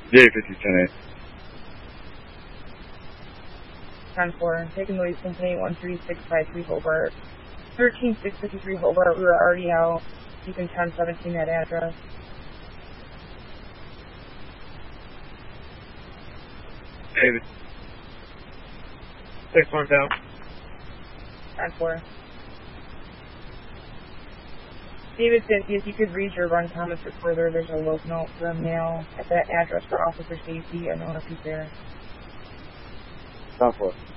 J5010A. 10-4, taking the lead from Company 13653 Hobart. 13653 Hobart, we were already out. You can 1017 that address. David. 6-1 down. 10-4. David 50, if you could read your run comments for further, there's a local note for a mail at that address for officer safety. I don't know if he's there. 10-4.